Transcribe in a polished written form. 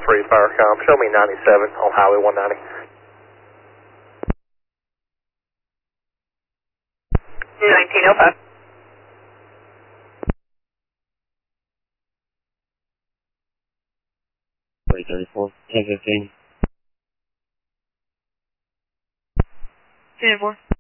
free Firecom. Show me 97 on Highway 190. 1905. Wait, 34, 1015. 10-4.